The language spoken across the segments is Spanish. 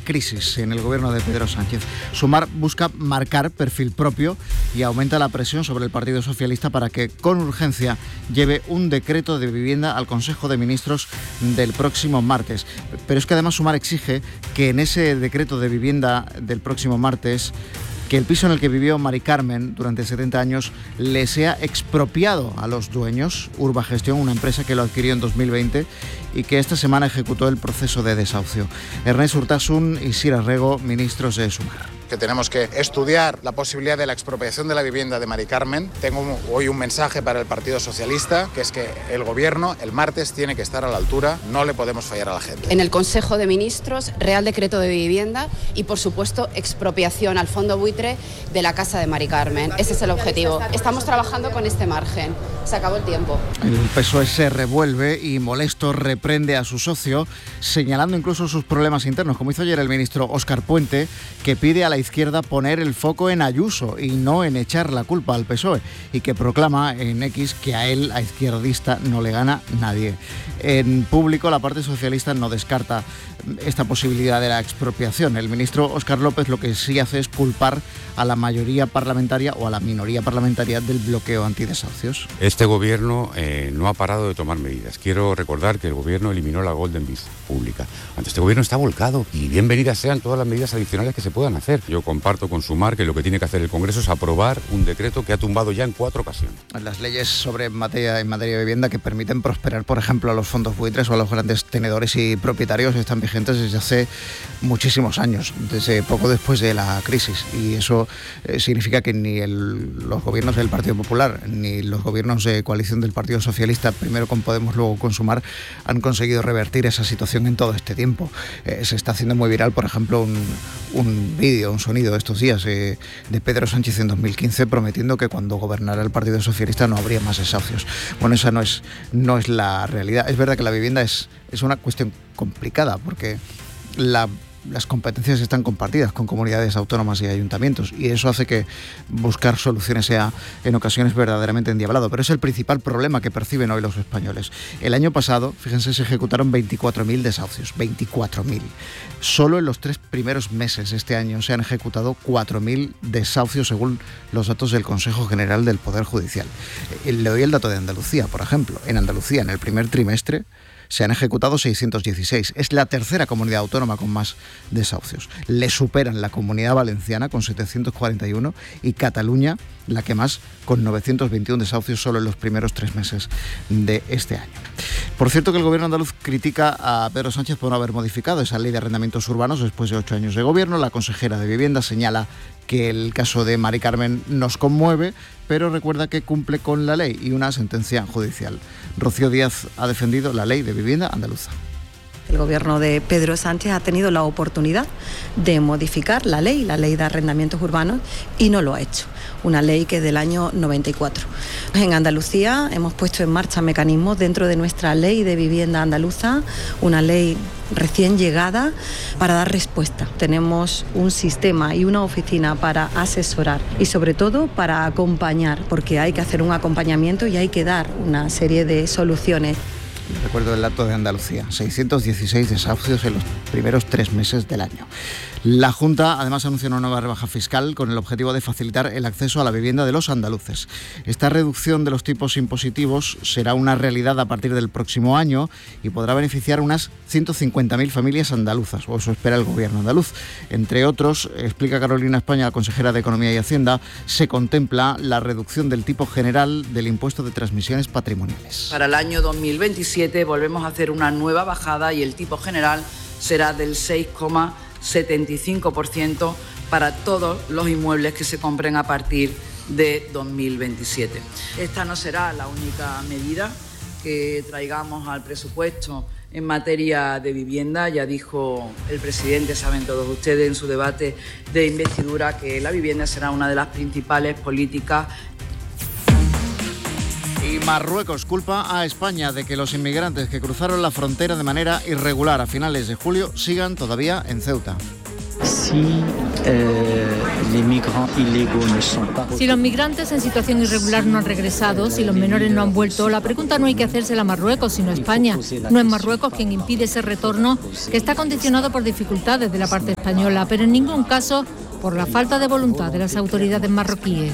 crisis en el gobierno de Pedro Sánchez. Sumar busca marcar perfil propio y aumenta la presión sobre el Partido Socialista para que con urgencia lleve un decreto de vivienda al Consejo de Ministros del próximo martes. Pero es que además Sumar exige que en ese decreto de vivienda del próximo martes que el piso en el que vivió Mari Carmen durante 70 años le sea expropiado a los dueños. Urbagestión, una empresa que lo adquirió en 2020 y que esta semana ejecutó el proceso de desahucio. Ernest Urtasun y Sira Rego, ministros de Sumar. Que tenemos que estudiar la posibilidad de la expropiación de la vivienda de Mari Carmen. Tengo hoy un mensaje para el Partido Socialista, que es que el Gobierno el martes tiene que estar a la altura, no le podemos fallar a la gente. En el Consejo de Ministros, Real Decreto de Vivienda y, por supuesto, expropiación al fondo buitre de la casa de Mari Carmen. Ese es el objetivo. Estamos trabajando con este margen. Se acabó el tiempo. El PSOE se revuelve y molesto reprende a su socio, señalando incluso sus problemas internos, como hizo ayer el ministro Óscar Puente, que pide a la izquierda poner el foco en Ayuso y no en echar la culpa al PSOE, y que proclama en X que a él, a izquierdista, no le gana nadie. En público, la parte socialista no descarta esta posibilidad de la expropiación. El ministro Óscar López lo que sí hace es culpar a la mayoría parlamentaria o a la minoría parlamentaria del bloqueo antidesahucios. Este gobierno no ha parado de tomar medidas. Quiero recordar que el gobierno eliminó la Golden Visa pública. Ante este gobierno está volcado y bienvenidas sean todas las medidas adicionales que se puedan hacer. Yo comparto con Sumar que lo que tiene que hacer el Congreso es aprobar un decreto que ha tumbado ya en 4 ocasiones. Las leyes sobre en materia de vivienda que permiten prosperar, por ejemplo, a los fondos buitres o a los grandes tenedores y propietarios están vigentes desde hace muchísimos años, desde poco después de la crisis, y eso significa que ni los gobiernos del Partido Popular ni los gobiernos de coalición del Partido Socialista, primero con Podemos, luego con Sumar, han conseguido revertir esa situación en todo este tiempo. Se está haciendo muy viral, por ejemplo, un vídeo, un sonido estos días de Pedro Sánchez en 2015 prometiendo que cuando gobernara el Partido Socialista no habría más desahucios. Bueno, esa no es la realidad. Es verdad que la vivienda es una cuestión complicada porque las competencias están compartidas con comunidades autónomas y ayuntamientos, y eso hace que buscar soluciones sea en ocasiones verdaderamente endiablado, pero es el principal problema que perciben hoy los españoles. El año pasado, fíjense, se ejecutaron 24.000 desahucios, 24.000. Solo en los 3 primeros meses de este año se han ejecutado 4.000 desahucios según los datos del Consejo General del Poder Judicial. Le doy el dato de Andalucía, por ejemplo. En Andalucía, en el primer trimestre, se han ejecutado 616. Es la tercera comunidad autónoma con más desahucios. Le superan la Comunidad Valenciana con 741 y Cataluña, la que más, con 921 desahucios solo en los primeros 3 meses de este año. Por cierto, que el gobierno andaluz critica a Pedro Sánchez por no haber modificado esa ley de arrendamientos urbanos después de 8 años de gobierno. La consejera de Vivienda señala que el caso de Mari Carmen nos conmueve, pero recuerda que cumple con la ley y una sentencia judicial. Rocío Díaz ha defendido la ley de vivienda andaluza. El gobierno de Pedro Sánchez ha tenido la oportunidad de modificar la ley de arrendamientos urbanos, y no lo ha hecho. Una ley que es del año 94. En Andalucía hemos puesto en marcha mecanismos dentro de nuestra ley de vivienda andaluza, una ley recién llegada, para dar respuesta. Tenemos un sistema y una oficina para asesorar y sobre todo para acompañar, porque hay que hacer un acompañamiento y hay que dar una serie de soluciones. Recuerdo el dato de Andalucía, 616 desahucios en los primeros 3 meses del año. La Junta además anunció una nueva rebaja fiscal con el objetivo de facilitar el acceso a la vivienda de los andaluces. Esta reducción de los tipos impositivos será una realidad a partir del próximo año y podrá beneficiar unas 150.000 familias andaluzas, o eso espera el gobierno andaluz. Entre otros, explica Carolina España, la consejera de Economía y Hacienda, se contempla la reducción del tipo general del impuesto de transmisiones patrimoniales. Para el año 2027 volvemos a hacer una nueva bajada y el tipo general será del 6,75% para todos los inmuebles que se compren a partir de 2027. Esta no será la única medida que traigamos al presupuesto en materia de vivienda. Ya dijo el presidente, saben todos ustedes, en su debate de investidura, que la vivienda será una de las principales políticas. Y Marruecos culpa a España de que los inmigrantes que cruzaron la frontera de manera irregular a finales de julio sigan todavía en Ceuta. Si los migrantes en situación irregular no han regresado, si los menores no han vuelto, la pregunta no hay que hacérsela a Marruecos, sino a España. No es Marruecos quien impide ese retorno, que está condicionado por dificultades de la parte española, pero en ningún caso por la falta de voluntad de las autoridades marroquíes.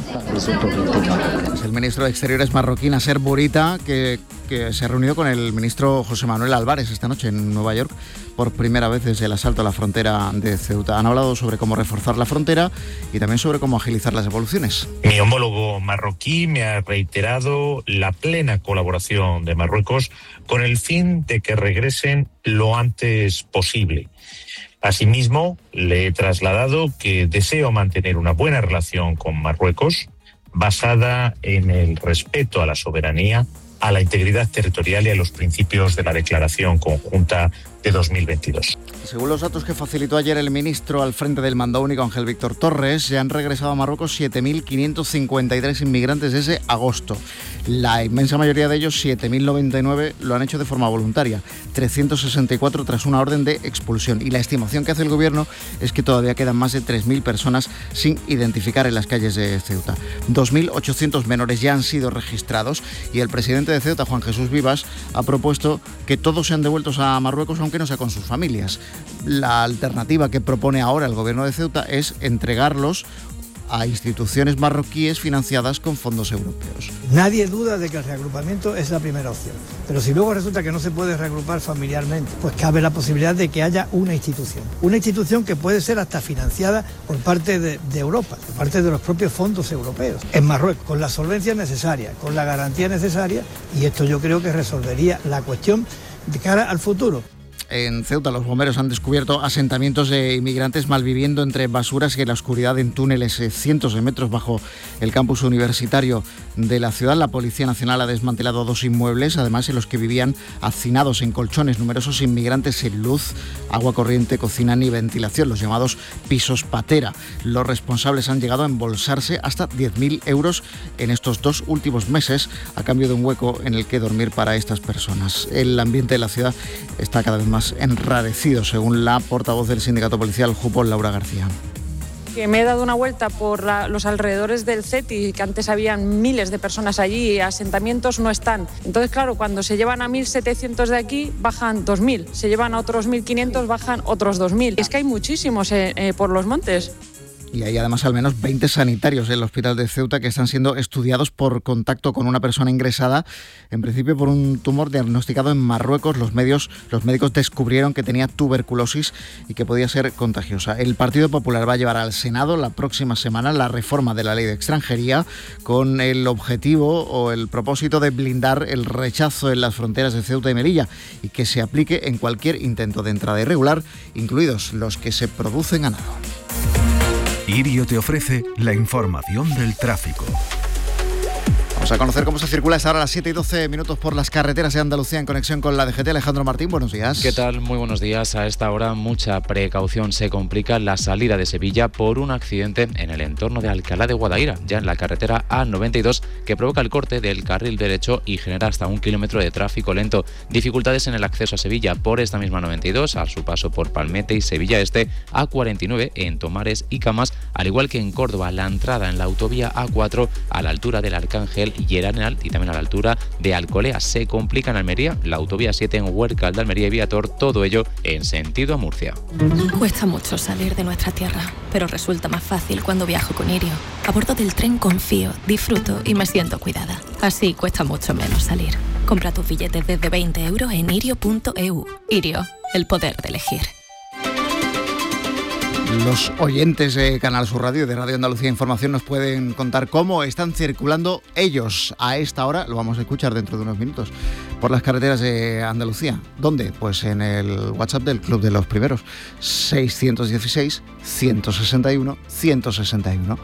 Es el ministro de Exteriores marroquí, Nasser Bourita, que se ha reunido con el ministro José Manuel Álvarez esta noche en Nueva York por primera vez desde el asalto a la frontera de Ceuta. Han hablado sobre cómo reforzar la frontera y también sobre cómo agilizar las devoluciones. Mi homólogo marroquí me ha reiterado la plena colaboración de Marruecos con el fin de que regresen lo antes posible. Asimismo, le he trasladado que deseo mantener una buena relación con Marruecos basada en el respeto a la soberanía, a la integridad territorial y a los principios de la Declaración Conjunta de 2022. Según los datos que facilitó ayer el ministro al frente del Mando Único, Ángel Víctor Torres, se han regresado a Marruecos 7.553 inmigrantes desde agosto. La inmensa mayoría de ellos, 7.099, lo han hecho de forma voluntaria, 364 tras una orden de expulsión. Y la estimación que hace el gobierno es que todavía quedan más de 3.000 personas sin identificar en las calles de Ceuta. 2.800 menores ya han sido registrados y el presidente de Ceuta, Juan Jesús Vivas, ha propuesto que todos sean devueltos a Marruecos, aunque no sea con sus familias. La alternativa que propone ahora el gobierno de Ceuta es entregarlos a instituciones marroquíes financiadas con fondos europeos. Nadie duda de que el reagrupamiento es la primera opción, pero si luego resulta que no se puede reagrupar familiarmente, pues cabe la posibilidad de que haya una institución que puede ser hasta financiada por parte de Europa, por parte de los propios fondos europeos, en Marruecos, con la solvencia necesaria, con la garantía necesaria, y esto yo creo que resolvería la cuestión de cara al futuro. En Ceuta los bomberos han descubierto asentamientos de inmigrantes malviviendo entre basuras y en la oscuridad en túneles cientos de metros bajo el campus universitario de la ciudad. La Policía Nacional ha desmantelado 2 inmuebles, además en los que vivían hacinados en colchones numerosos inmigrantes sin luz, agua corriente, cocina ni ventilación, los llamados pisos patera. Los responsables han llegado a embolsarse hasta 10.000 euros en estos 2 últimos meses a cambio de un hueco en el que dormir para estas personas. El ambiente de la ciudad está cada vez más enrarecido, según la portavoz del sindicato policial Jupol, Laura García. Que me he dado una vuelta por los alrededores del CETI, que antes habían miles de personas allí y asentamientos no están. Entonces, claro, cuando se llevan a 1.700 de aquí, bajan 2.000. Se llevan a otros 1.500, bajan otros 2.000. Es que hay muchísimos por los montes. Y hay además al menos 20 sanitarios en el hospital de Ceuta que están siendo estudiados por contacto con una persona ingresada, en principio por un tumor diagnosticado en Marruecos. Los médicos descubrieron que tenía tuberculosis y que podía ser contagiosa. El Partido Popular va a llevar al Senado la próxima semana la reforma de la ley de extranjería con el objetivo o el propósito de blindar el rechazo en las fronteras de Ceuta y Melilla y que se aplique en cualquier intento de entrada irregular, incluidos los que se producen a nado. Irio te ofrece la información del tráfico. Vamos a conocer cómo se circula esta hora a las 7:12 por las carreteras de Andalucía en conexión con la DGT. Alejandro Martín, buenos días. ¿Qué tal? Muy buenos días. A esta hora mucha precaución. Se complica la salida de Sevilla por un accidente en el entorno de Alcalá de Guadaira, ya en la carretera A92, que provoca el corte del carril derecho y genera hasta 1 kilómetro de tráfico lento. Dificultades en el acceso a Sevilla por esta misma 92, a su paso por Palmete y Sevilla Este, A49 en Tomares y Camas, al igual que en Córdoba, la entrada en la autovía A4 a la altura del Arcángel y el Arenal y también a la altura de Alcolea. Se complica en Almería, la autovía 7 en Huércal de Almería y Viator, todo ello en sentido a Murcia. Cuesta mucho salir de nuestra tierra, pero resulta más fácil cuando viajo con Irio. A bordo del tren confío, disfruto y me siento cuidada. Así cuesta mucho menos salir. Compra tus billetes desde 20 euros en irio.eu. Irio, el poder de elegir. Los oyentes de Canal Sur Radio y de Radio Andalucía Información nos pueden contar cómo están circulando ellos a esta hora, lo vamos a escuchar dentro de unos minutos, por las carreteras de Andalucía. ¿Dónde? Pues en el WhatsApp del Club de los Primeros, 616-161-161,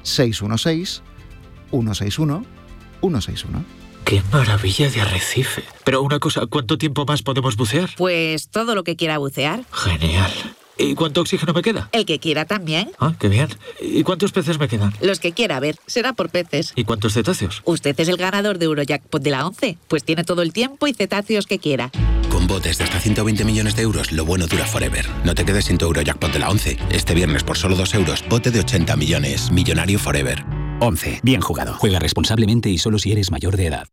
616-161-161. ¡Qué maravilla de arrecife! Pero una cosa, ¿cuánto tiempo más podemos bucear? Pues todo lo que quiera bucear. Genial. ¿Y cuánto oxígeno me queda? El que quiera también. Ah, qué bien. ¿Y cuántos peces me quedan? Los que quiera, a ver, será por peces. ¿Y cuántos cetáceos? Usted es el ganador de Eurojackpot de la 11, pues tiene todo el tiempo y cetáceos que quiera. Con botes de hasta 120 millones de euros, lo bueno dura forever. No te quedes sin tu Eurojackpot de la 11. Este viernes por solo 2 euros, bote de 80 millones. Millonario forever. 11. Bien jugado. Juega responsablemente y solo si eres mayor de edad.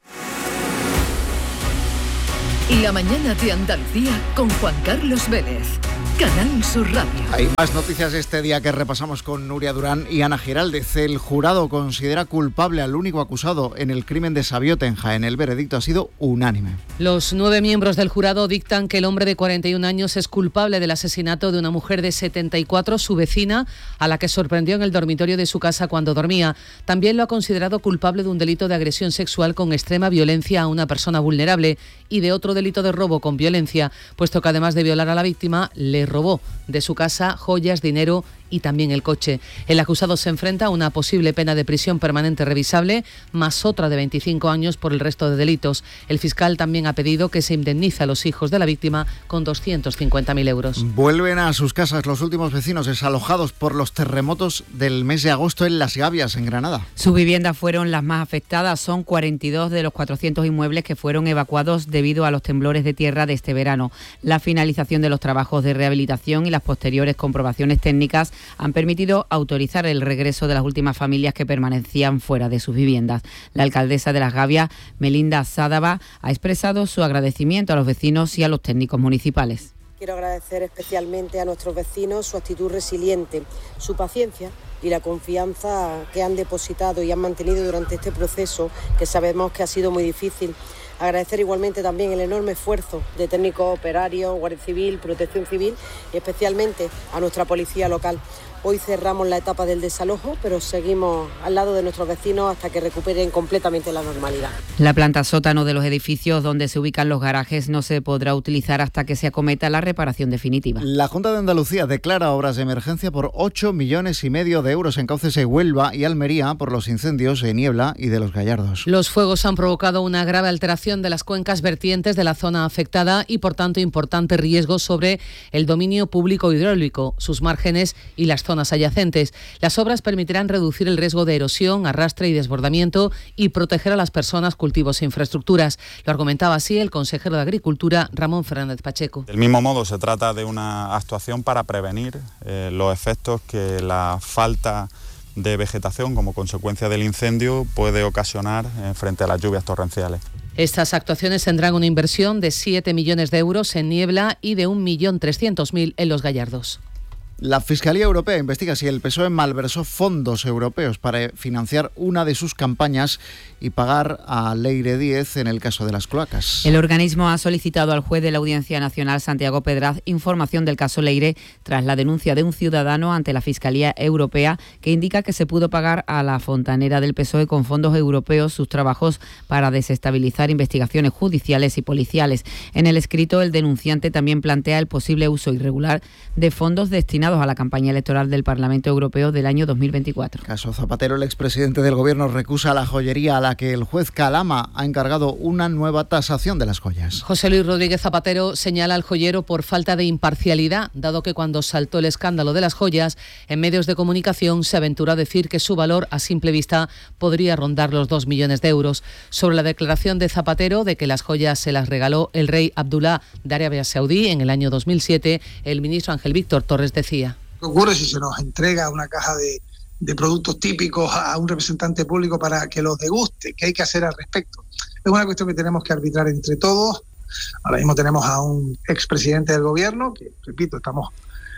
La mañana de Andalucía con Juan Carlos Vélez. Canal Sur Radio. Hay más noticias este día que repasamos con Nuria Durán y Ana Giraldez. El jurado considera culpable al único acusado en el crimen de Sabiote en Jaén. El veredicto ha sido unánime. Los 9 miembros del jurado dictan que el hombre de 41 años es culpable del asesinato de una mujer de 74, su vecina, a la que sorprendió en el dormitorio de su casa cuando dormía. También lo ha considerado culpable de un delito de agresión sexual con extrema violencia a una persona vulnerable y de otro delito de robo con violencia, puesto que además de violar a la víctima, le robó de su casa joyas, dinero y también el coche. El acusado se enfrenta a una posible pena de prisión permanente revisable, más otra de 25 años por el resto de delitos. El fiscal también ha pedido que se indemnice a los hijos de la víctima con 250.000 euros. Vuelven a sus casas los últimos vecinos desalojados por los terremotos del mes de agosto en Las Gavias, en Granada. Sus viviendas fueron las más afectadas. Son 42 de los 400 inmuebles que fueron evacuados debido a los temblores de tierra de este verano. La finalización de los trabajos de rehabilitación y las posteriores comprobaciones técnicas han permitido autorizar el regreso de las últimas familias que permanecían fuera de sus viviendas. La alcaldesa de Las Gavias, Melinda Sádava, ha expresado su agradecimiento a los vecinos y a los técnicos municipales. Quiero agradecer especialmente a nuestros vecinos su actitud resiliente, su paciencia y la confianza que han depositado y han mantenido durante este proceso, que sabemos que ha sido muy difícil. Agradecer igualmente también el enorme esfuerzo de técnicos operarios, Guardia Civil, Protección Civil y especialmente a nuestra policía local. Hoy cerramos la etapa del desalojo, pero seguimos al lado de nuestros vecinos hasta que recuperen completamente la normalidad. La planta sótano de los edificios donde se ubican los garajes no se podrá utilizar hasta que se acometa la reparación definitiva. La Junta de Andalucía declara obras de emergencia por 8,5 millones de euros en cauces de Huelva y Almería por los incendios de Niebla y de Los Gallardos. Los fuegos han provocado una grave alteración de las cuencas vertientes de la zona afectada y, por tanto, importante riesgo sobre el dominio público hidráulico, sus márgenes y las zonas adyacentes. Las obras permitirán reducir el riesgo de erosión, arrastre y desbordamiento y proteger a las personas, cultivos e infraestructuras. Lo argumentaba así el consejero de Agricultura, Ramón Fernández Pacheco. Del mismo modo, se trata de una actuación para prevenir los efectos que la falta de vegetación como consecuencia del incendio puede ocasionar frente a las lluvias torrenciales. Estas actuaciones tendrán una inversión de 7 millones de euros en Niebla y de 1.300.000 en Los Gallardos. La Fiscalía Europea investiga si el PSOE malversó fondos europeos para financiar una de sus campañas y pagar a Leire Díez en el caso de las cloacas. El organismo ha solicitado al juez de la Audiencia Nacional, Santiago Pedraz, información del caso Leire tras la denuncia de un ciudadano ante la Fiscalía Europea que indica que se pudo pagar a la fontanera del PSOE con fondos europeos sus trabajos para desestabilizar investigaciones judiciales y policiales. En el escrito, el denunciante también plantea el posible uso irregular de fondos destinados a la campaña electoral del Parlamento Europeo del año 2024. Caso Zapatero, el expresidente del Gobierno recusa la joyería a la que el juez Calama ha encargado una nueva tasación de las joyas. José Luis Rodríguez Zapatero señala al joyero por falta de imparcialidad, dado que cuando saltó el escándalo de las joyas, en medios de comunicación se aventuró a decir que su valor a simple vista podría rondar los 2 millones de euros. Sobre la declaración de Zapatero de que las joyas se las regaló el rey Abdullah de Arabia Saudí en el año 2007, el ministro Ángel Víctor Torres decía: ¿qué ocurre si se nos entrega una caja de productos típicos a un representante público para que los deguste? ¿Qué hay que hacer al respecto? Es una cuestión que tenemos que arbitrar entre todos. Ahora mismo tenemos a un expresidente del gobierno que, repito, estamos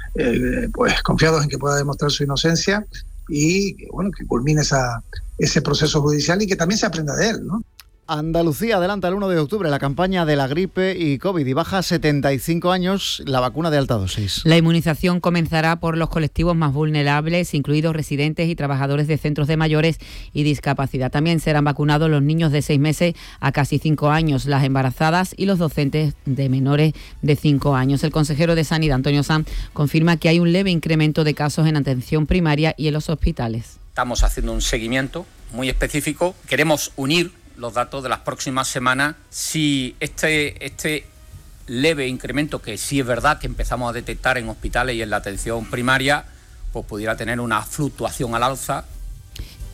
pues confiados en que pueda demostrar su inocencia y que, bueno, que culmine ese proceso judicial y que también se aprenda de él, ¿no? Andalucía adelanta el 1 de octubre la campaña de la gripe y COVID y baja a 75 años la vacuna de alta dosis. La inmunización comenzará por los colectivos más vulnerables, incluidos residentes y trabajadores de centros de mayores y discapacidad. También serán vacunados los niños de 6 meses a casi 5 años, las embarazadas y los docentes de menores de 5 años. El consejero de Sanidad, Antonio Sanz, confirma que hay un leve incremento de casos en atención primaria y en los hospitales. Estamos haciendo un seguimiento muy específico. Queremos unir los datos de las próximas semanas, si este leve incremento, que sí es verdad que empezamos a detectar en hospitales y en la atención primaria, pues pudiera tener una fluctuación al alza.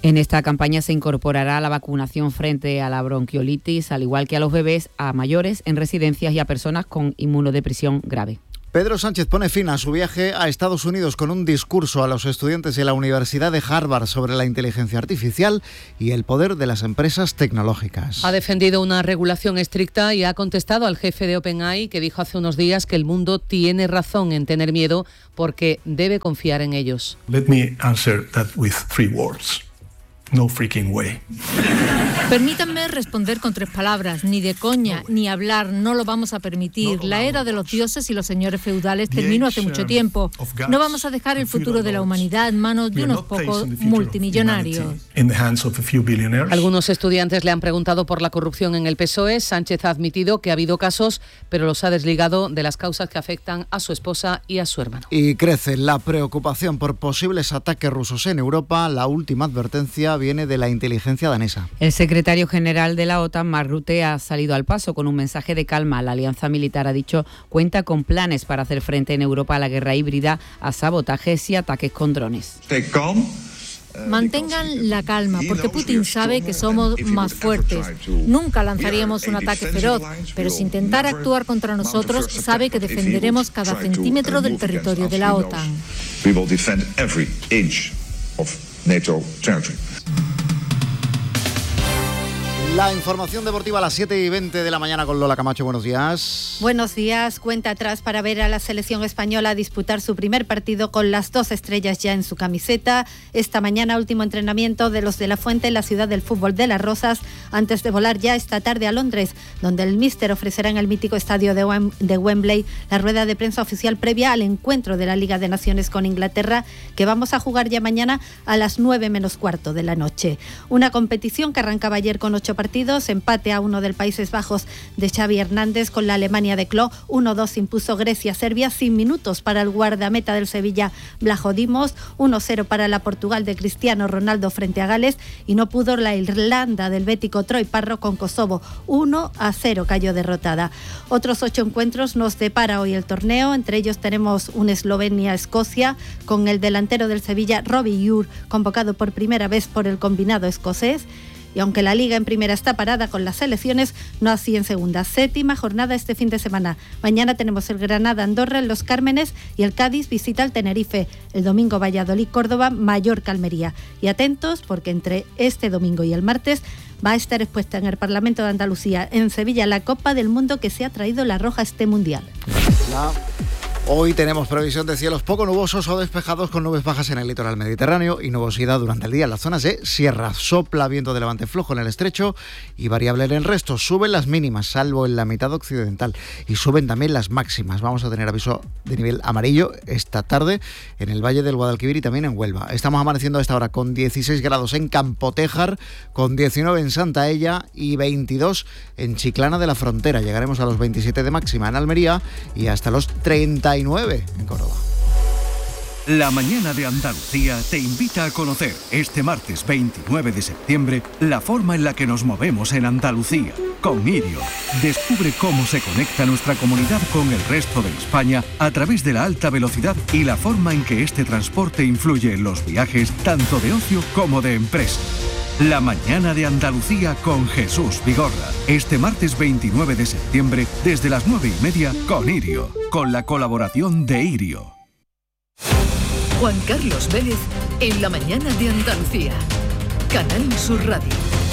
En esta campaña se incorporará la vacunación frente a la bronquiolitis, al igual que a los bebés, a mayores en residencias y a personas con inmunodepresión grave. Pedro Sánchez pone fin a su viaje a Estados Unidos con un discurso a los estudiantes de la Universidad de Harvard sobre la inteligencia artificial y el poder de las empresas tecnológicas. Ha defendido una regulación estricta y ha contestado al jefe de OpenAI, que dijo hace unos días que el mundo tiene razón en tener miedo porque debe confiar en ellos. Let me answer that with 3 words. No freaking way. Permítanme responder con 3 palabras. Ni de coña, ni hablar, no lo vamos a permitir. La era de los dioses y los señores feudales terminó hace mucho tiempo. No vamos a dejar el futuro de la humanidad en manos de unos pocos multimillonarios. Algunos estudiantes le han preguntado por la corrupción en el PSOE. Sánchez ha admitido que ha habido casos, pero los ha desligado de las causas que afectan a su esposa y a su hermano. Y crece la preocupación por posibles ataques rusos en Europa. La última advertencia viene de la inteligencia danesa. El secretario general de la OTAN, Mark Rutte, ha salido al paso con un mensaje de calma. La alianza militar, ha dicho, cuenta con planes para hacer frente en Europa a la guerra híbrida, a sabotajes y ataques con drones. Mantengan la calma, porque Putin sabe que somos más fuertes. Nunca lanzaríamos un ataque feroz, pero si intentara actuar contra nosotros, sabe que defenderemos cada centímetro del territorio de la OTAN. La información deportiva a las 7:20 de la mañana con Lola Camacho. Buenos días. Buenos días. Cuenta atrás para ver a la selección española disputar su primer partido con las 2 estrellas ya en su camiseta. Esta mañana, último entrenamiento de los de la Fuente en la ciudad del fútbol de Las Rozas, antes de volar ya esta tarde a Londres, donde el míster ofrecerá en el mítico estadio de Wembley la rueda de prensa oficial previa al encuentro de la Liga de Naciones con Inglaterra, que vamos a jugar ya mañana a las 9 menos cuarto de la noche. Una competición que arrancaba ayer con 8 partidos, empate a 1 del Países Bajos de Xavi Hernández con la Alemania de Klopp, 1-2 impuso Grecia-Serbia sin minutos para el guardameta del Sevilla Blajo Dimos, 1-0 para la Portugal de Cristiano Ronaldo frente a Gales, y no pudo la Irlanda del bético Troy Parro con Kosovo, 1-0 cayó derrotada. Otros 8 encuentros nos depara hoy el torneo, entre ellos tenemos un Eslovenia-Escocia con el delantero del Sevilla Robbie Ure convocado por primera vez por el combinado escocés. Y aunque la Liga en primera está parada con las selecciones, no así en segunda. 7ª jornada este fin de semana. Mañana tenemos el Granada-Andorra en Los Cármenes y el Cádiz visita el Tenerife. El domingo Valladolid-Córdoba, Mallorca-Almería. Y atentos porque entre este domingo y el martes va a estar expuesta en el Parlamento de Andalucía, en Sevilla, la Copa del Mundo que se ha traído la roja este mundial. Hoy tenemos previsión de cielos poco nubosos o despejados con nubes bajas en el litoral mediterráneo y nubosidad durante el día en las zonas de sierra. Sopla viento de levante flojo en el estrecho y variable en el resto. Suben las mínimas, salvo en la mitad occidental, y suben también las máximas. Vamos a tener aviso de nivel amarillo esta tarde en el Valle del Guadalquivir y también en Huelva. Estamos amaneciendo a esta hora con 16 grados en Campotéjar, con 19 en Santaella y 22 en Chiclana de la Frontera. Llegaremos a los 27 de máxima en Almería y hasta los 39 en Córdoba. La mañana de Andalucía te invita a conocer este martes 29 de septiembre la forma en la que nos movemos en Andalucía. Con Irio, descubre cómo se conecta nuestra comunidad con el resto de España a través de la alta velocidad y la forma en que este transporte influye en los viajes tanto de ocio como de empresa. La mañana de Andalucía con Jesús Vigorra. Este martes 29 de septiembre desde las 9:30 con Irio, con la colaboración de Irio. Juan Carlos Vélez en la mañana de Andalucía. Canal Sur Radio.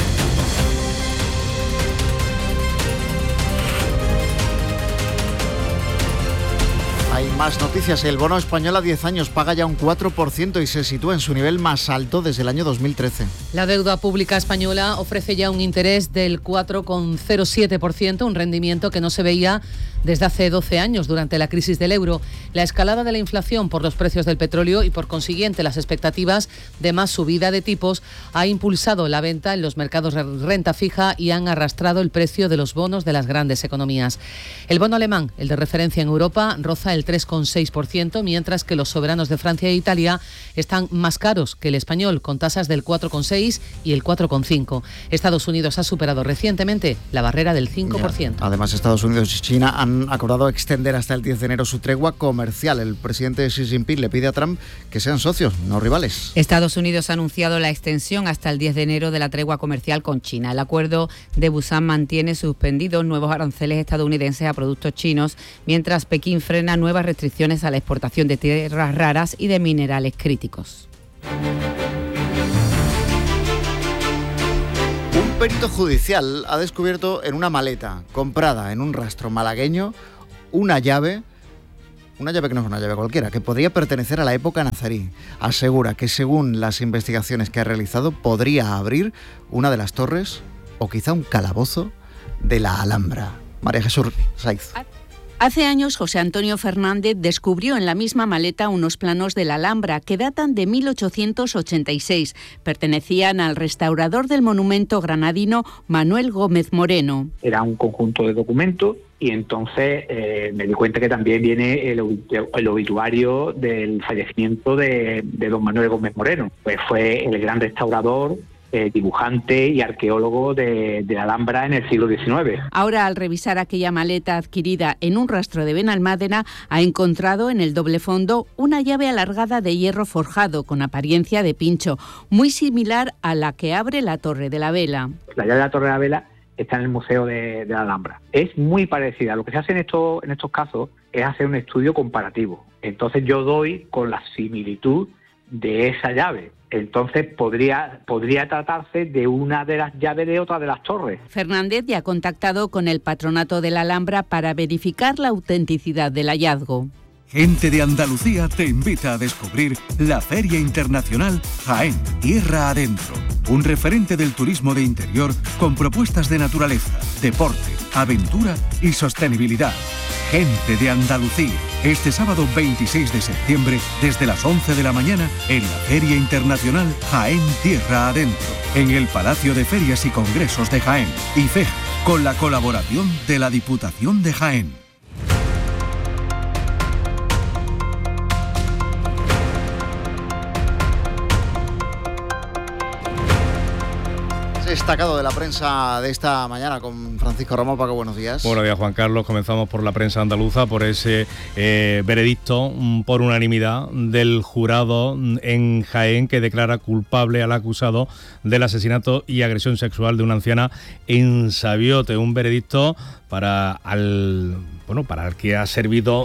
Hay más noticias. El bono español a 10 años paga ya un 4% y se sitúa en su nivel más alto desde el año 2013. La deuda pública española ofrece ya un interés del 4,07%, un rendimiento que no se veía desde hace 12 años durante la crisis del euro. La escalada de la inflación por los precios del petróleo y por consiguiente las expectativas de más subida de tipos ha impulsado la venta en los mercados de renta fija y han arrastrado el precio de los bonos de las grandes economías. El bono alemán, el de referencia en Europa, roza el 3,6%, mientras que los soberanos de Francia e Italia están más caros que el español, con tasas del 4,6% y el 4,5%. Estados Unidos ha superado recientemente la barrera del 5%. Además, Estados Unidos y China han han acordado extender hasta el 10 de enero su tregua comercial. El presidente Xi Jinping le pide a Trump que sean socios, no rivales. Estados Unidos ha anunciado la extensión hasta el 10 de enero de la tregua comercial con China. El acuerdo de Busan mantiene suspendidos nuevos aranceles estadounidenses a productos chinos, mientras Pekín frena nuevas restricciones a la exportación de tierras raras y de minerales críticos. Un perito judicial ha descubierto en una maleta comprada en un rastro malagueño una llave que no es una llave cualquiera, que podría pertenecer a la época nazarí. Asegura que según las investigaciones que ha realizado podría abrir una de las torres o quizá un calabozo de la Alhambra. María Jesús Saiz. Hace años, José Antonio Fernández descubrió en la misma maleta unos planos de la Alhambra que datan de 1886. Pertenecían al restaurador del monumento granadino Manuel Gómez Moreno. Era un conjunto de documentos y entonces me di cuenta que también viene el obituario del fallecimiento de don Manuel Gómez Moreno. Pues fue el gran restaurador, dibujante y arqueólogo de la Alhambra en el siglo XIX. Ahora, al revisar aquella maleta adquirida en un rastro de Benalmádena, ha encontrado en el doble fondo una llave alargada de hierro forjado con apariencia de pincho, muy similar a la que abre la Torre de la Vela. La llave de la Torre de la Vela está en el Museo de la Alhambra. Es muy parecida. Lo que se hace en estos casos es hacer un estudio comparativo. Entonces yo doy con la similitud de esa llave. Entonces podría tratarse de una de las llaves de otra de las torres. Fernández ya ha contactado con el Patronato de la Alhambra para verificar la autenticidad del hallazgo. Gente de Andalucía te invita a descubrir la Feria Internacional Jaén, Tierra Adentro. Un referente del turismo de interior con propuestas de naturaleza, deporte, aventura y sostenibilidad. Gente de Andalucía. Este sábado 26 de septiembre, desde las 11 de la mañana, en la Feria Internacional Jaén Tierra Adentro, en el Palacio de Ferias y Congresos de Jaén, IFEJA, con la colaboración de la Diputación de Jaén. Destacado de la prensa de esta mañana con Francisco Ramón. Paco, buenos días. Buenos días, Juan Carlos. Comenzamos por la prensa andaluza, por ese veredicto por unanimidad del jurado en Jaén que declara culpable al acusado del asesinato y agresión sexual de una anciana en Sabiote. Un veredicto para el que ha servido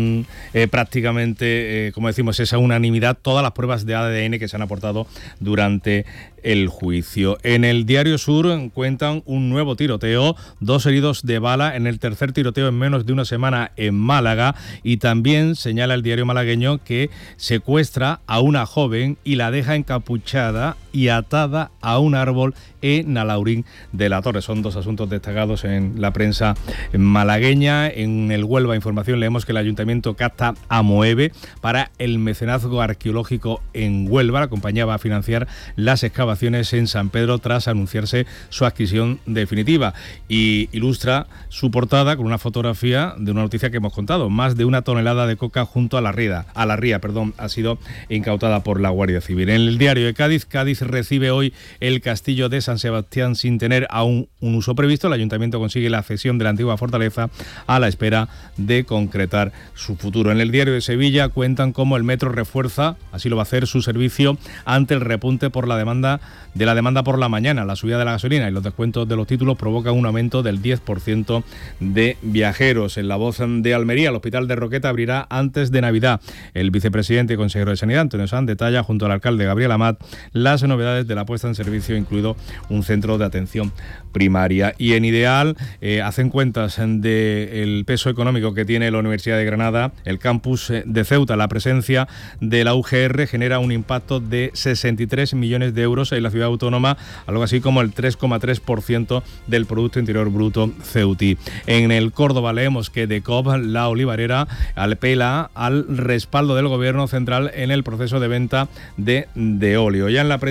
prácticamente, como decimos, esa unanimidad, todas las pruebas de ADN que se han aportado durante el juicio. En el Diario Sur cuentan un nuevo tiroteo, 2 heridos de bala en el tercer tiroteo en menos de una semana en Málaga, y también señala el diario malagueño que secuestra a una joven y la deja encapuchada y atada a un árbol en Alhaurín de la Torre. Son 2 asuntos destacados en la prensa malagueña. En el Huelva Información leemos que el Ayuntamiento capta a Moeve para el mecenazgo arqueológico en Huelva. La compañía va a financiar las excavaciones en San Pedro tras anunciarse su adquisición definitiva, y ilustra su portada con una fotografía de una noticia que hemos contado. Más de 1 tonelada de coca junto a la ría ha sido incautada por la Guardia Civil. En el diario de Cádiz recibe hoy el castillo de San Sebastián sin tener aún un uso previsto. El Ayuntamiento consigue la cesión de la antigua fortaleza a la espera de concretar su futuro. En el diario de Sevilla cuentan cómo el metro refuerza, así lo va a hacer, su servicio ante el repunte por la demanda por la mañana. La subida de la gasolina y los descuentos de los títulos provocan un aumento del 10% de viajeros. En La Voz de Almería, el Hospital de Roqueta abrirá antes de Navidad. El vicepresidente y consejero de Sanidad, Antonio Sanz, detalla junto al alcalde Gabriel Amat las novedades de la puesta en servicio, incluido un centro de atención primaria. Y en Ideal hacen cuentas del peso económico que tiene la Universidad de Granada, el campus de Ceuta. La presencia de la UGR genera un impacto de 63 millones de euros en la ciudad autónoma, algo así como el 3,3% del Producto Interior Bruto ceutí. En el Córdoba leemos que DECOP, la olivarera, apela al respaldo del Gobierno central en el proceso de venta de óleo. Ya en la prensa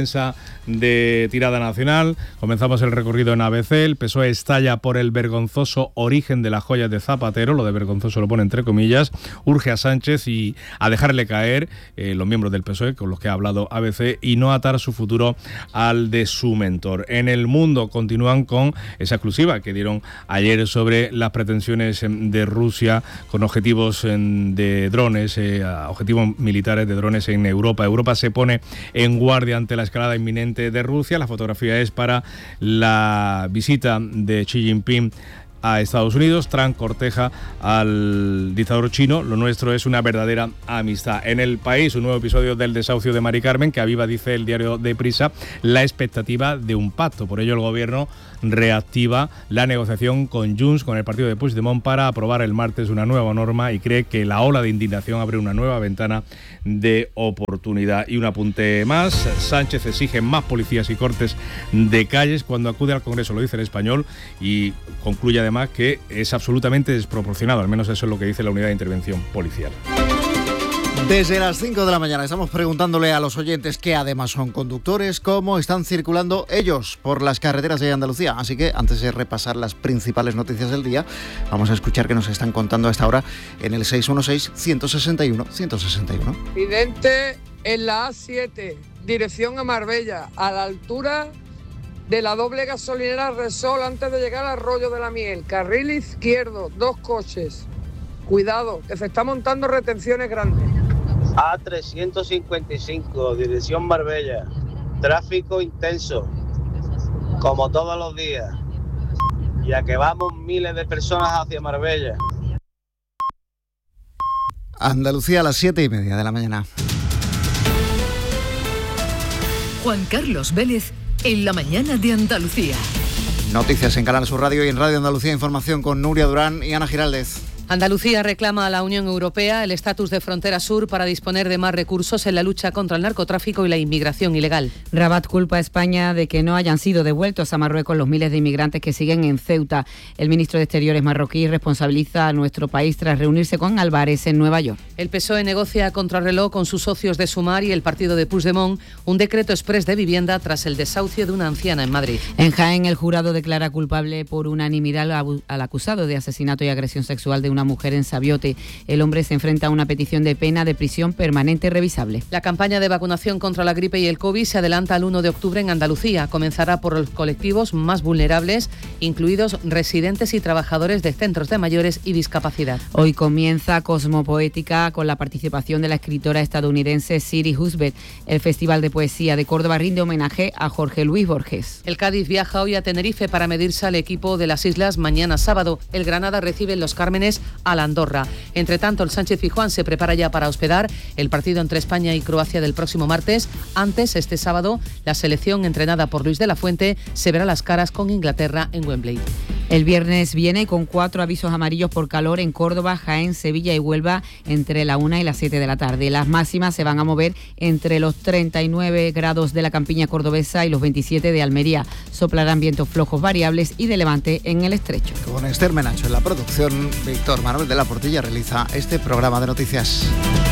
prensa de tirada nacional. Comenzamos el recorrido en ABC. El PSOE estalla por el vergonzoso origen de las joyas de Zapatero, lo de vergonzoso lo pone entre comillas, urge a Sánchez y a dejarle caer los miembros del PSOE con los que ha hablado ABC y no atar su futuro al de su mentor. En El Mundo continúan con esa exclusiva que dieron ayer sobre las pretensiones de Rusia con objetivos de drones, objetivos militares de drones en Europa. Europa se pone en guardia ante la escalada inminente de Rusia. La fotografía es para la visita de Xi Jinping a Estados Unidos. Trump corteja al dictador chino. Lo nuestro es una verdadera amistad. En El País, un nuevo episodio del desahucio de Mari Carmen, que aviva, dice el diario Deprisa, la expectativa de un pacto. Por ello, el gobierno reactiva la negociación con Junts, con el partido de Puigdemont, para aprobar el martes una nueva norma y cree que la ola de indignación abre una nueva ventana de oportunidad. Y un apunte más, Sánchez exige más policías y cortes de calles cuando acude al Congreso, lo dice El Español, y concluye además que es absolutamente desproporcionado, al menos eso es lo que dice la unidad de intervención policial. Desde las 5 de la mañana estamos preguntándole a los oyentes, que además son conductores, cómo están circulando ellos por las carreteras de Andalucía. Así que antes de repasar las principales noticias del día, vamos a escuchar qué nos están contando a esta hora en el 616-161-161. Accidente en la A7, dirección a Marbella, a la altura de la doble gasolinera Resol antes de llegar al Arroyo de la Miel. Carril izquierdo, 2 coches. Cuidado, que se está montando retenciones grandes. A355, dirección Marbella. Tráfico intenso, como todos los días. Ya que vamos miles de personas hacia Marbella. Andalucía a las 7:30 de la mañana. Juan Carlos Vélez en la mañana de Andalucía. Noticias en Canal Sur Radio y en Radio Andalucía, información con Nuria Durán y Ana Giraldez. Andalucía reclama a la Unión Europea el estatus de frontera sur para disponer de más recursos en la lucha contra el narcotráfico y la inmigración ilegal. Rabat culpa a España de que no hayan sido devueltos a Marruecos los miles de inmigrantes que siguen en Ceuta. El ministro de Exteriores marroquí responsabiliza a nuestro país tras reunirse con Álvarez en Nueva York. El PSOE negocia a contrarreloj con sus socios de Sumar y el partido de Puigdemont un decreto exprés de vivienda tras el desahucio de una anciana en Madrid. En Jaén, el jurado declara culpable por unanimidad al acusado de asesinato y agresión sexual de una mujer en Sabiote. El hombre se enfrenta a una petición de pena de prisión permanente revisable. La campaña de vacunación contra la gripe y el COVID se adelanta al 1 de octubre en Andalucía. Comenzará por los colectivos más vulnerables, incluidos residentes y trabajadores de centros de mayores y discapacidad. Hoy comienza Cosmopoética con la participación de la escritora estadounidense Siri Husbeth. El Festival de Poesía de Córdoba rinde homenaje a Jorge Luis Borges. El Cádiz viaja hoy a Tenerife para medirse al equipo de las Islas mañana sábado. El Granada recibe en Los Cármenes a la Andorra. Entre tanto, el Sánchez-Pizjuán se prepara ya para hospedar el partido entre España y Croacia del próximo martes. Antes, este sábado, la selección entrenada por Luis de la Fuente se verá las caras con Inglaterra en Wembley. El viernes viene con 4 avisos amarillos por calor en Córdoba, Jaén, Sevilla y Huelva entre la 1 y las 7 de la tarde. Las máximas se van a mover entre los 39 grados de la campiña cordobesa y los 27 de Almería. Soplarán vientos flojos variables y de levante en el estrecho. Con Esther Menacho en la producción, Víctor Manuel de la Portilla realiza este programa de noticias.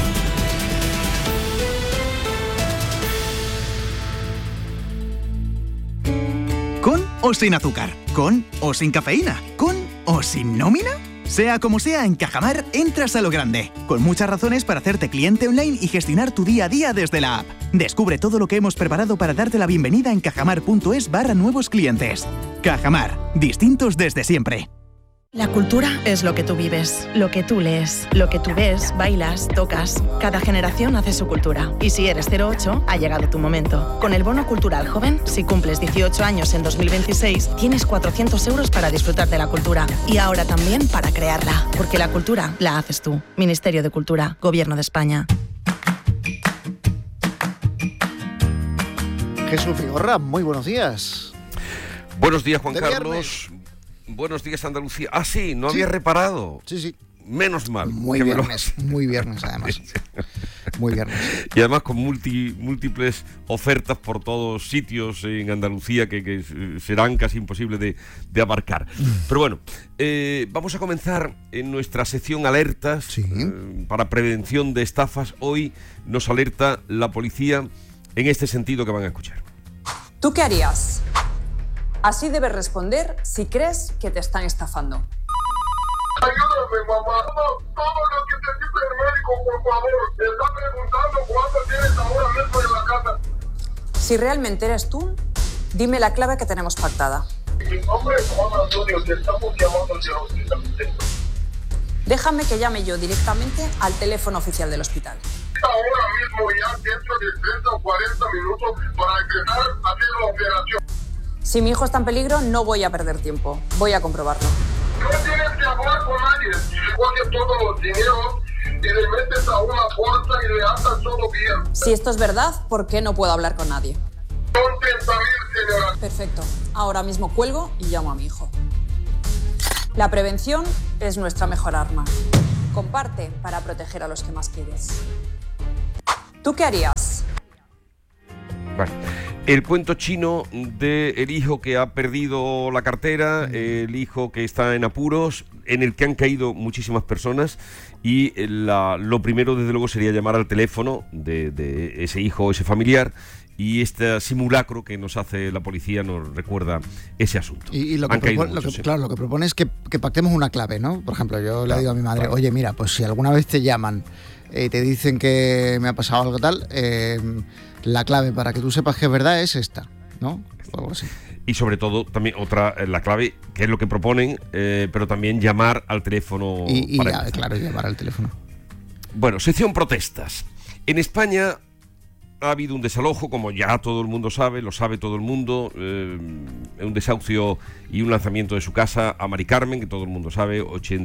¿Con o sin azúcar? ¿Con o sin cafeína? ¿Con o sin nómina? Sea como sea, en Cajamar entras a lo grande, con muchas razones para hacerte cliente online y gestionar tu día a día desde la app. Descubre todo lo que hemos preparado para darte la bienvenida en cajamar.es/nuevos clientes. Cajamar, distintos desde siempre. La cultura es lo que tú vives, lo que tú lees, lo que tú ves, bailas, tocas. Cada generación hace su cultura. Y si eres 08, ha llegado tu momento. Con el Bono Cultural Joven, si cumples 18 años en 2026, tienes 400 euros para disfrutar de la cultura. Y ahora también para crearla. Porque la cultura la haces tú. Ministerio de Cultura, Gobierno de España. Jesús Vigorra, muy buenos días. Buenos días, Juan Carlos. Buenos días, Andalucía. Ah, sí, no había reparado. Sí. Menos mal. Muy viernes además. Muy viernes. Y además con múltiples ofertas por todos sitios en Andalucía que serán casi imposibles de abarcar. Pero bueno, vamos a comenzar en nuestra sección alertas para prevención de estafas. Hoy nos alerta la policía en este sentido que van a escuchar. ¿Tú qué harías? Así debes responder si crees que te están estafando. Ayúdame, mamá. Todo lo que te dice el médico, por favor. Te está preguntando cuánto tienes ahora mismo en la casa. Si realmente eres tú, dime la clave que tenemos pactada. Mi nombre es Juan Antonio, te estamos llamando del hospital. Déjame que llame yo directamente al teléfono oficial del hospital. Ahora mismo ya dentro de 30 o 40 minutos para empezar a hacer la operación. Si mi hijo está en peligro, no voy a perder tiempo. Voy a comprobarlo. No tienes que hablar con nadie. Coges todos los dineros y le metes a una bolsa y le atas todo bien. Si esto es verdad, ¿por qué no puedo hablar con nadie? Son 30.000, señora. Perfecto. Ahora mismo cuelgo y llamo a mi hijo. La prevención es nuestra mejor arma. Comparte para proteger a los que más quieres. ¿Tú qué harías? Vale. El cuento chino del hijo que ha perdido la cartera, el hijo que está en apuros, en el que han caído muchísimas personas, y lo primero desde luego sería llamar al teléfono de ese hijo o ese familiar, y este simulacro que nos hace la policía nos recuerda ese asunto. Y lo que propone es que pactemos una clave, ¿no? Por ejemplo, yo le digo a mi madre, oye, mira, pues si alguna vez te llaman y te dicen que me ha pasado algo tal, la clave para que tú sepas que es verdad es esta, ¿no? O algo así. Y sobre todo, también la clave, que es lo que proponen, pero también llamar al teléfono. Llamar al teléfono. Bueno, sección protestas. En España ha habido un desalojo, como ya todo el mundo sabe, lo sabe todo el mundo, un desahucio y un lanzamiento de su casa a Mari Carmen, que todo el mundo sabe,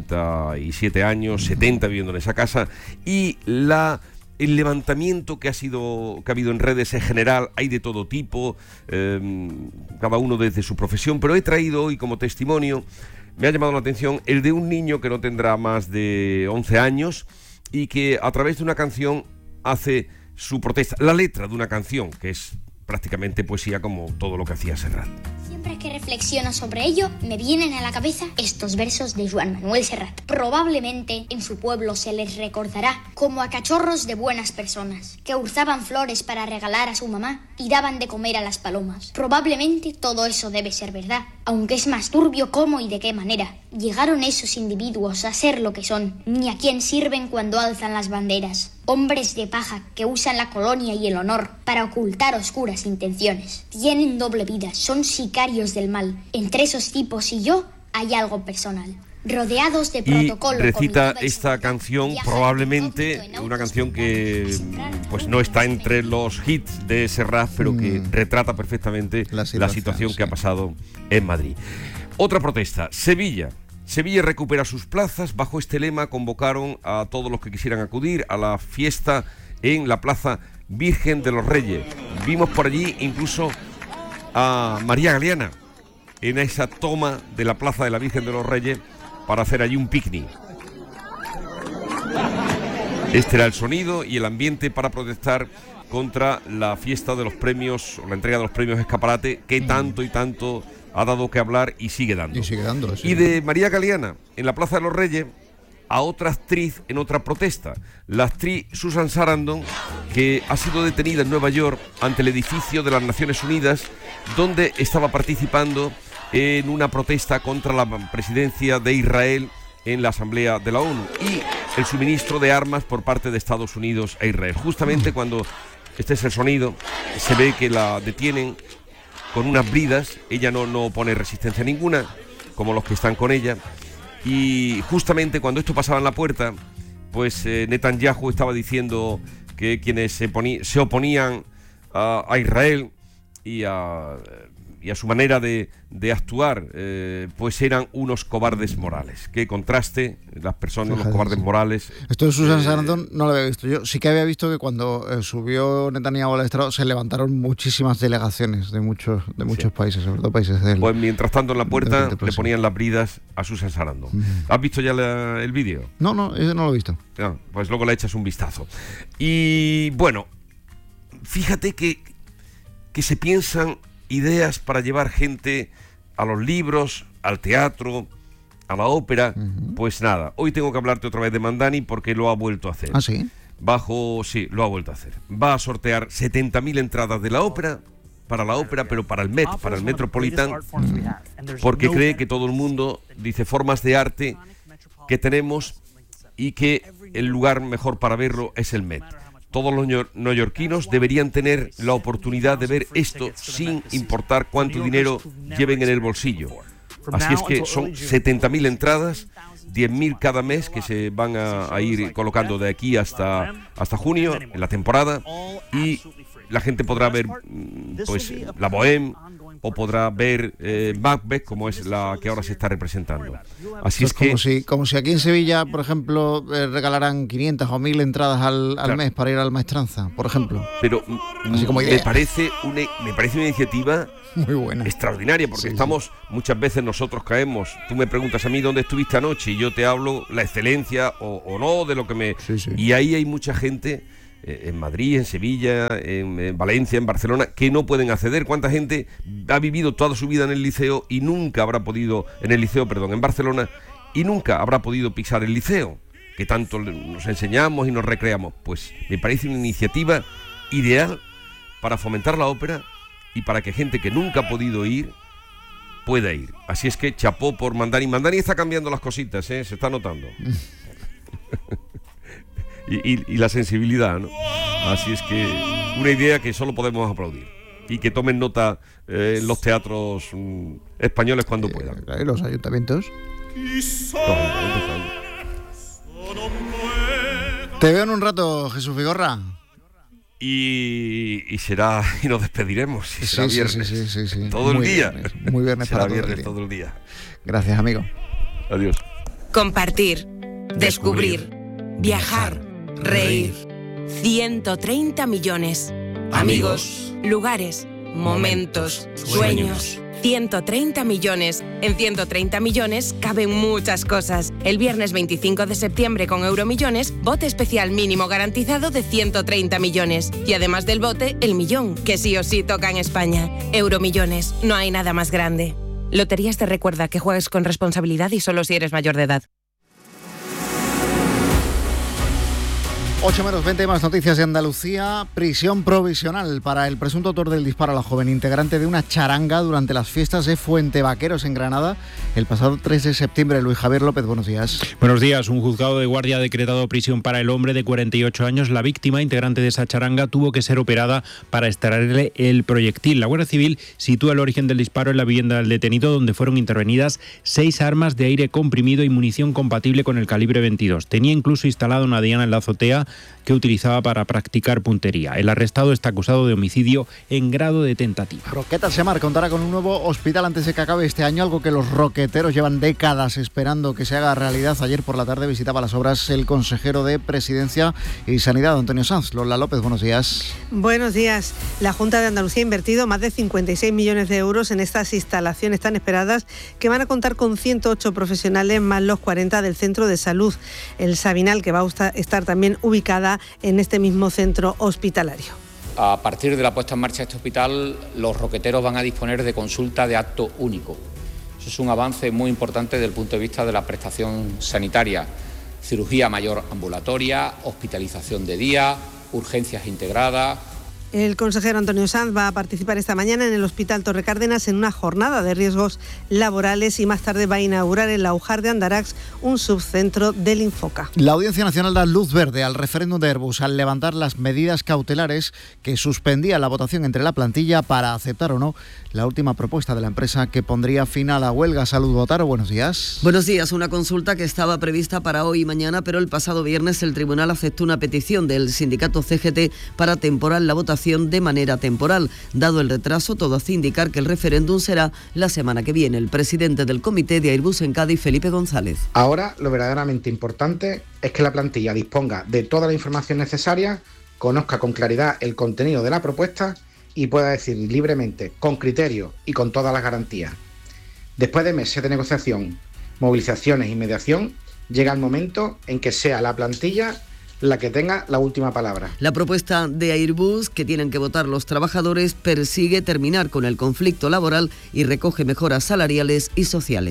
87 años, 70 viviendo en esa casa, y el levantamiento que ha habido en redes en general, hay de todo tipo, cada uno desde su profesión, pero he traído hoy como testimonio, me ha llamado la atención, el de un niño que no tendrá más de 11 años y que a través de una canción hace su protesta, la letra de una canción, que es prácticamente poesía como todo lo que hacía Serrat. Siempre que reflexiono sobre ello, me vienen a la cabeza estos versos de Joan Manuel Serrat. Probablemente en su pueblo se les recordará como a cachorros de buenas personas, que hurzaban flores para regalar a su mamá y daban de comer a las palomas. Probablemente todo eso debe ser verdad, aunque es más turbio cómo y de qué manera llegaron esos individuos a ser lo que son, ni a quién sirven cuando alzan las banderas. Hombres de paja que usan la colonia y el honor para ocultar oscuras intenciones. Tienen doble vida, son sicarios del mal. Entre esos tipos y yo hay algo personal. Rodeados de protocolo. Y recita esta canción, probablemente una canción que pues no está entre los hits de Serrat, pero que retrata perfectamente la situación que ha pasado en Madrid. Otra protesta, Sevilla. Sevilla recupera sus plazas. Bajo este lema convocaron a todos los que quisieran acudir a la fiesta en la Plaza Virgen de los Reyes. Vimos por allí incluso a María Galeana en esa toma de la Plaza de la Virgen de los Reyes para hacer allí un picnic. Este era el sonido y el ambiente para protestar contra la fiesta de los premios, o la entrega de los premios Escaparate, que tanto y tanto ha dado que hablar y sigue dando. Sí. Y de María Galeana, en la Plaza de los Reyes, a otra actriz en otra protesta. La actriz Susan Sarandon, que ha sido detenida en Nueva York ante el edificio de las Naciones Unidas, donde estaba participando en una protesta contra la presidencia de Israel en la Asamblea de la ONU y el suministro de armas por parte de Estados Unidos a Israel. Justamente cuando este es el sonido, se ve que la detienen con unas bridas. Ella no pone resistencia ninguna, como los que están con ella, y justamente cuando esto pasaba en la puerta, pues Netanyahu estaba diciendo que quienes se oponían a Israel y a su manera de actuar, pues eran unos cobardes morales. Qué contraste, las personas, los cobardes morales. Esto de Susan Sarandon no lo había visto yo. Sí que había visto que cuando subió Netanyahu al estrado se levantaron muchísimas delegaciones de muchos países, sobre todo países del... Pues mientras tanto en la puerta le ponían las bridas a Susan Sarandon. ¿Has visto ya el vídeo? No, ese no lo he visto. No, pues luego le echas un vistazo. Y bueno, fíjate que se piensan ideas para llevar gente a los libros, al teatro, a la ópera. Pues nada, hoy tengo que hablarte otra vez de Mandani porque lo ha vuelto a hacer. ¿Ah, sí? lo ha vuelto a hacer. Va a sortear 70.000 entradas de la ópera, para la ópera, pero para el Met, para el Metropolitan, porque cree que todo el mundo dice formas de arte que tenemos y que el lugar mejor para verlo es el Met. Todos los neoyorquinos deberían tener la oportunidad de ver esto sin importar cuánto dinero lleven en el bolsillo. Así es que son 70.000 entradas, 10.000 cada mes que se van a ir colocando de aquí hasta junio, en la temporada, y la gente podrá ver pues la Bohème, o podrá ver Macbeth, como es la que ahora se está representando. Así es que... Como si aquí en Sevilla, por ejemplo, regalaran 500 o 1.000 entradas al mes para ir al Maestranza, por ejemplo. Pero así como me parece una iniciativa muy buena, extraordinaria, porque estamos, muchas veces nosotros caemos, tú me preguntas a mí dónde estuviste anoche y yo te hablo la excelencia o no de lo que me... Y ahí hay mucha gente... en Madrid, en Sevilla, en Valencia, en Barcelona, que no pueden acceder. ¿Cuánta gente ha vivido toda su vida en el liceo y nunca habrá podido, en Barcelona, y nunca habrá podido pisar el liceo, que tanto nos enseñamos y nos recreamos? Pues me parece una iniciativa ideal para fomentar la ópera y para que gente que nunca ha podido ir pueda ir. Así es que chapó por Mandani. Mandani está cambiando las cositas, se está notando. Y la sensibilidad, ¿no? Así es que una idea que solo podemos aplaudir. Y que tomen nota los teatros españoles cuando puedan. Los ayuntamientos. Te veo en un rato, Jesús Vigorra. Y nos despediremos. Será viernes. Sí. Todo el día. Muy viernes será para viernes todo el día. Gracias, amigo. Adiós. Compartir, descubrir, viajar, reír. 130 millones. Amigos, lugares, momentos, sueños. 130 millones. En 130 millones caben muchas cosas. El viernes 25 de septiembre con Euromillones, bote especial mínimo garantizado de 130 millones. Y además del bote, el millón, que sí o sí toca en España. Euromillones, no hay nada más grande. Loterías te recuerda que juegues con responsabilidad y solo si eres mayor de edad. 8:20, más noticias de Andalucía. Prisión provisional para el presunto autor del disparo a la joven integrante de una charanga durante las fiestas de Fuente Vaqueros en Granada el pasado 3 de septiembre. Luis Javier López, buenos días. Buenos días. Un juzgado de guardia ha decretado prisión para el hombre de 48 años. La víctima, integrante de esa charanga, tuvo que ser operada para extraerle el proyectil. La Guardia Civil sitúa el origen del disparo en la vivienda del detenido, donde fueron intervenidas 6 armas de aire comprimido y munición compatible con el calibre 22. Tenía incluso instalada una diana en la azotea que utilizaba para practicar puntería. El arrestado está acusado de homicidio en grado de tentativa. Roquetas Semar contará con un nuevo hospital antes de que acabe este año, algo que los roqueteros llevan décadas esperando que se haga realidad. Ayer por la tarde visitaba las obras el consejero de Presidencia y Sanidad, Antonio Sanz. Lola López, buenos días. Buenos días. La Junta de Andalucía ha invertido más de 56 millones de euros en estas instalaciones tan esperadas, que van a contar con 108 profesionales más los 40 del Centro de Salud, el Sabinal, que va a estar también ubicada en este mismo centro hospitalario. A partir de la puesta en marcha de este hospital, los roqueteros van a disponer de consulta de acto único. Eso es un avance muy importante desde el punto de vista de la prestación sanitaria. Cirugía mayor ambulatoria, hospitalización de día, urgencias integradas. El consejero Antonio Sanz va a participar esta mañana en el Hospital Torre Cárdenas en una jornada de riesgos laborales y más tarde va a inaugurar en la UJAR de Andarax un subcentro del Infoca. La Audiencia Nacional da luz verde al referéndum de Airbus al levantar las medidas cautelares que suspendía la votación entre la plantilla para aceptar o no la última propuesta de la empresa que pondría fin a la huelga. Salud, Botaro, buenos días. Buenos días. Una consulta que estaba prevista para hoy y mañana, pero el pasado viernes el tribunal aceptó una petición del sindicato CGT para temporar la votación de manera temporal. Dado el retraso, todo hace indicar que el referéndum será la semana que viene. El presidente del comité de Airbus en Cádiz, Felipe González. Ahora lo verdaderamente importante es que la plantilla disponga de toda la información necesaria, conozca con claridad el contenido de la propuesta y pueda decir libremente, con criterio y con todas las garantías. Después de meses de negociación, movilizaciones y mediación, llega el momento en que sea la plantilla la que tenga la última palabra. La propuesta de Airbus, que tienen que votar los trabajadores, persigue terminar con el conflicto laboral y recoge mejoras salariales y sociales.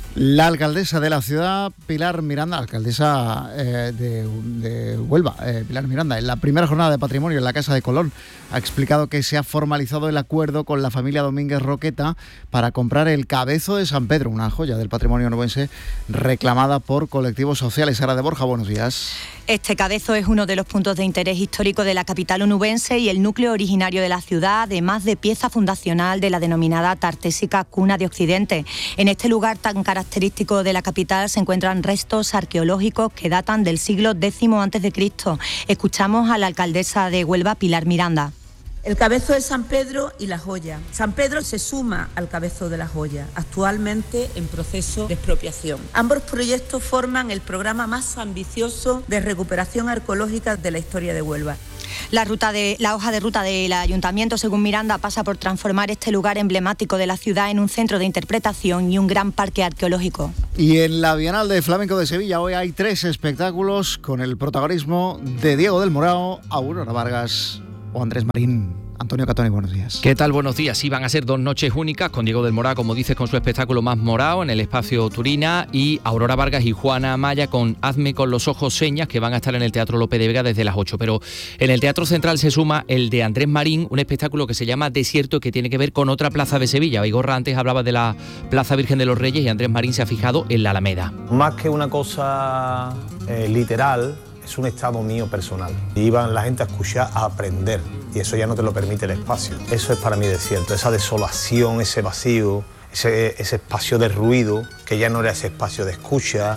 La alcaldesa de la ciudad, Pilar Miranda, alcaldesa de Huelva, Pilar Miranda, en la primera jornada de patrimonio en la Casa de Colón, ha explicado que se ha formalizado el acuerdo con la familia Domínguez Roqueta para comprar el Cabezo de San Pedro, una joya del patrimonio onubense reclamada por colectivos sociales. Sara de Borja, buenos días. Este cabezo es uno de los puntos de interés histórico de la capital onubense y el núcleo originario de la ciudad, además de pieza fundacional de la denominada Tartésica Cuna de Occidente. En este lugar tan característico de la capital se encuentran restos arqueológicos que datan del siglo X a.C. Escuchamos a la alcaldesa de Huelva, Pilar Miranda. El Cabezo de San Pedro y la joya. San Pedro se suma al Cabezo de la joya, actualmente en proceso de expropiación. Ambos proyectos forman el programa más ambicioso de recuperación arqueológica de la historia de Huelva. La hoja de ruta del Ayuntamiento, según Miranda, pasa por transformar este lugar emblemático de la ciudad en un centro de interpretación y un gran parque arqueológico. Y en la Bienal de Flamenco de Sevilla hoy hay 3 espectáculos con el protagonismo de Diego del Morao, Aurora Vargas o Andrés Marín. Antonio Catoni, buenos días. ¿Qué tal? Buenos días. Sí, van a ser 2 noches únicas con Diego del Morao, como dices, con su espectáculo Más Morao en el Espacio Turina, y Aurora Vargas y Juana Amaya con Hazme con los ojos señas, que van a estar en el Teatro Lope de Vega desde las 8. Pero en el Teatro Central se suma el de Andrés Marín, un espectáculo que se llama Desierto, que tiene que ver con otra plaza de Sevilla. Vigorra antes hablaba de la Plaza Virgen de los Reyes y Andrés Marín se ha fijado en la Alameda. Más que una cosa literal, es un estado mío personal. Iban la gente a escuchar, a aprender, y eso ya no te lo permite el espacio. Eso es para mí desierto, esa desolación, ese vacío, ese espacio de ruido, que ya no era ese espacio de escucha.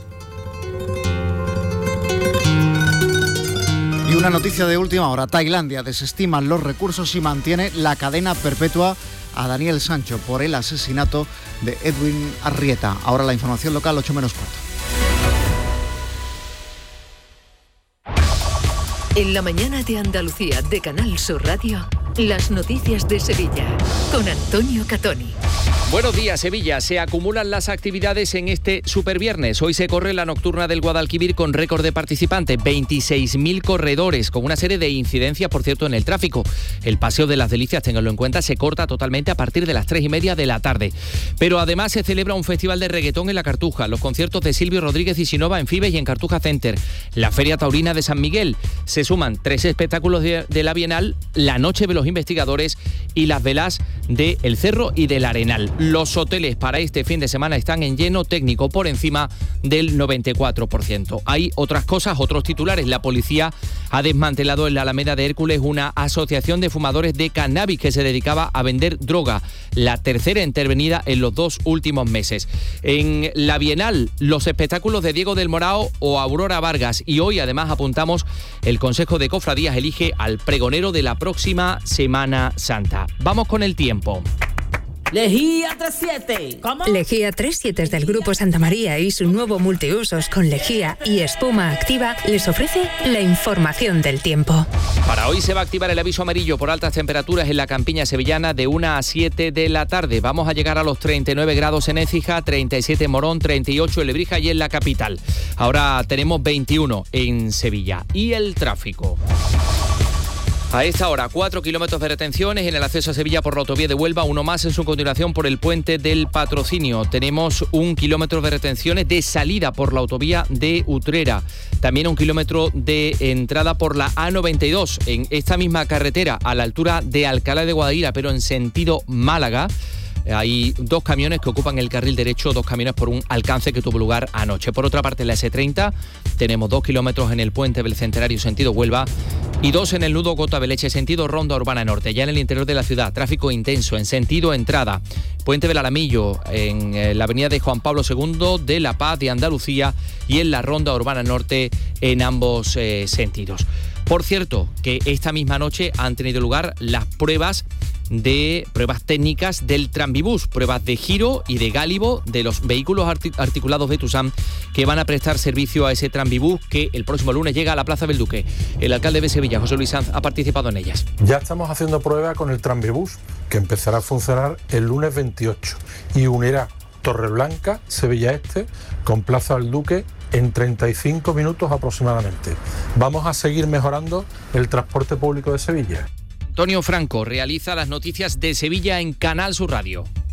Y una noticia de última hora: Tailandia desestima los recursos y mantiene la cadena perpetua a Daniel Sancho por el asesinato de Edwin Arrieta. Ahora la información local, 8:45. En la mañana de Andalucía de Canal Sur Radio, las noticias de Sevilla con Antonio Catoni. Buenos días, Sevilla. Se acumulan las actividades en este superviernes. Hoy se corre la nocturna del Guadalquivir con récord de participantes, 26.000 corredores, con una serie de incidencias, por cierto, en el tráfico. El Paseo de las Delicias, ténganlo en cuenta, se corta totalmente a partir de las 3:30 de la tarde. Pero además se celebra un festival de reggaetón en La Cartuja, los conciertos de Silvio Rodríguez y Sinova en Fibes y en Cartuja Center, la Feria Taurina de San Miguel. Se suman 3 espectáculos de la Bienal, la Noche de los Investigadores y las velas de El Cerro y del Arenal. Los hoteles para este fin de semana están en lleno técnico, por encima del 94%. Hay otras cosas, otros titulares. La policía ha desmantelado en la Alameda de Hércules una asociación de fumadores de cannabis que se dedicaba a vender droga, la tercera intervenida en los 2 últimos meses. En la Bienal, los espectáculos de Diego del Morao o Aurora Vargas, y hoy además apuntamos, el Consejo de Cofradías elige al pregonero de la próxima Semana Santa. Vamos con el tiempo. Lejía 37. ¿Cómo? Lejía 37 es del Grupo Santa María y su nuevo multiusos con lejía y espuma activa les ofrece la información del tiempo. Para hoy se va a activar el aviso amarillo por altas temperaturas en la campiña sevillana de 1 a 7 de la tarde. Vamos a llegar a los 39 grados en Écija, 37 en Morón, 38 en Lebrija y en la capital. Ahora tenemos 21 en Sevilla. Y el tráfico. A esta hora, 4 kilómetros de retenciones en el acceso a Sevilla por la autovía de Huelva, uno más en su continuación por el puente del Patrocinio. Tenemos 1 kilómetro de retenciones de salida por la autovía de Utrera. También 1 kilómetro de entrada por la A92 en esta misma carretera a la altura de Alcalá de Guadaira, pero en sentido Málaga. Hay 2 camiones que ocupan el carril derecho, 2 camiones por un alcance que tuvo lugar anoche. Por otra parte, en la S30 tenemos 2 kilómetros en el puente del Centenario sentido Huelva y 2 en el nudo Gota Beleche sentido Ronda Urbana Norte. Ya en el interior de la ciudad, tráfico intenso en sentido entrada. Puente del Alamillo, en la avenida de Juan Pablo II de La Paz de Andalucía y en la Ronda Urbana Norte en ambos sentidos. Por cierto, que esta misma noche han tenido lugar las pruebas técnicas del Tranvibús, pruebas de giro y de gálibo de los vehículos articulados de Tusam que van a prestar servicio a ese Tranvibús que el próximo lunes llega a la Plaza del Duque. El alcalde de Sevilla, José Luis Sanz, ha participado en ellas. Ya estamos haciendo prueba con el Tranvibús, que empezará a funcionar el lunes 28 y unirá Torreblanca, Sevilla Este, con Plaza del Duque en 35 minutos aproximadamente. Vamos a seguir mejorando el transporte público de Sevilla. Antonio Franco realiza las noticias de Sevilla en Canal Sur Radio.